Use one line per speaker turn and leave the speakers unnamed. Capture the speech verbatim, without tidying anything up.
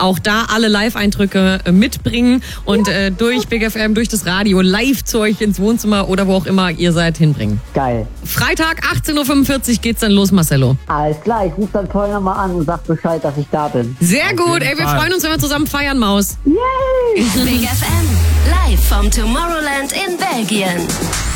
auch da alle Live-Eindrücke äh, mitbringen und äh, durch Big F M, durch das Radio live zu euch ins Wohnzimmer oder wo auch immer ihr seid hinbringen.
Geil.
Freitag achtzehn Uhr fünfundvierzig geht's dann los, Marcello.
Alles klar, ich rufe dann vorher nochmal an und sag Bescheid, dass ich da bin.
Sehr gut, ey, wir Fall. freuen uns, wenn wir zusammen feiern, Maus.
Yay!
Big F M, live vom Tomorrowland in Belgien.